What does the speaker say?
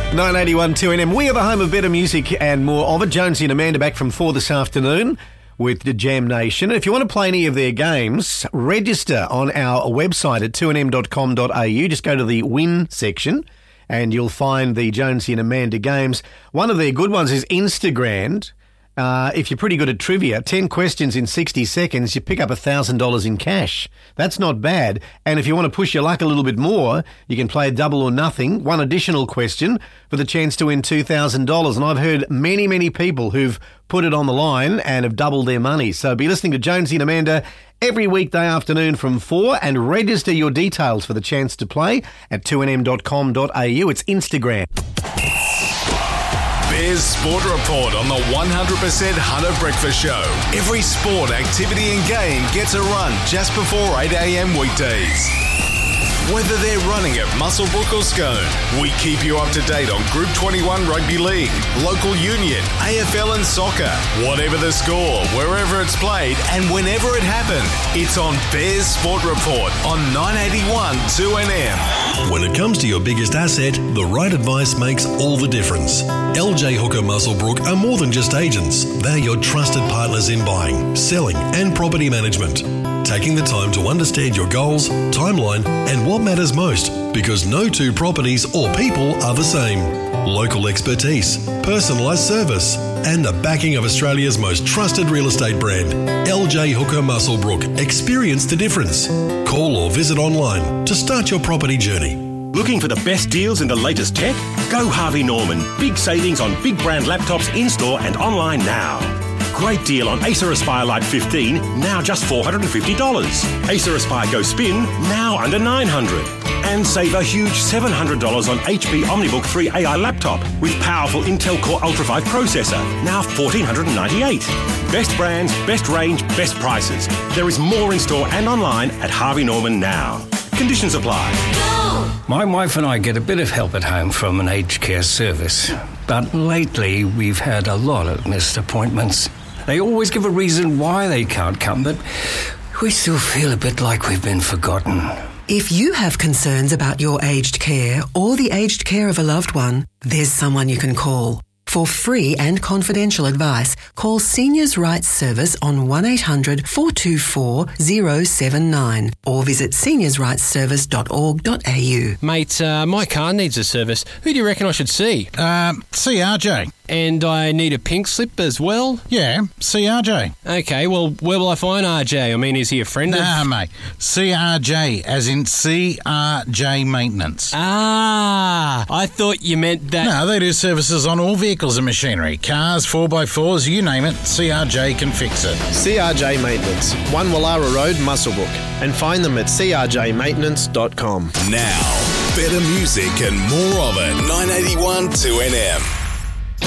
981 2NM. We are the home of better music and more of it. Jonesy and Amanda back from 4 this afternoon with the Jam Nation. If you want to play any of their games, register on our website at 2nm.com.au. Just go to the win section and you'll find the Jonesy and Amanda games. One of their good ones is Instagram. If you're pretty good at trivia, 10 questions in 60 seconds, you pick up $1,000 in cash. That's not bad. And if you want to push your luck a little bit more, you can play double or nothing, one additional question for the chance to win $2,000. And I've heard many, many people who've put it on the line and have doubled their money. So be listening to Jonesy and Amanda every weekday afternoon from 4 and register your details for the chance to play at 2nm.com.au. It's Instagram. Bears Sport Report on the 100% Hunter Breakfast Show. Every sport, activity and game gets a run just before 8 a.m. weekdays. Whether they're running at Muswellbrook or Scone, we keep you up to date on Group 21 Rugby League, local union, AFL and soccer. Whatever the score, wherever it's played and whenever it happened, it's on Bears Sport Report on 981 2NM. When it comes to your biggest asset, the right advice makes all the difference. LJ Hooker Muswellbrook are more than just agents. They're your trusted partners in buying, selling and property management. Taking the time to understand your goals, timeline and what matters most, because no two properties or people are the same. Local expertise, personalised service and the backing of Australia's most trusted real estate brand, LJ Hooker Muswellbrook. Experience the difference. Call or visit online to start your property journey. Looking for the best deals and the latest tech? Go Harvey Norman. Big savings on big brand laptops in-store and online now. Great deal on Acer Aspire Lite 15, now just $450. Acer Aspire Go Spin, now under $900. And save a huge $700 on HP OmniBook 3 AI laptop with powerful Intel Core Ultra 5 processor, now $1,498. Best brands, best range, best prices. There is more in store and online at Harvey Norman now. Conditions apply. My wife and I get a bit of help at home from an aged care service, but lately we've had a lot of missed appointments. They always give a reason why they can't come, but we still feel a bit like we've been forgotten. If you have concerns about your aged care or the aged care of a loved one, there's someone you can call. For free and confidential advice, call Seniors Rights Service on 1800 424 079 or visit seniorsrightsservice.org.au. Mate, my car needs a service. Who do you reckon I should see? See RJ. And I need a pink slip as well? Yeah, see RJ. Okay, well, where will I find RJ? I mean, is he a friend of... Nah, mate. CRJ, as in CRJ Maintenance. Ah, I thought you meant that... No, they do services on all vehicles and machinery. Cars, 4x4s, you name it, CRJ can fix it. CRJ Maintenance, 1 Wallara Road, Muswellbrook. And find them at crjmaintenance.com. Now, better music and more of it. 981 2NM.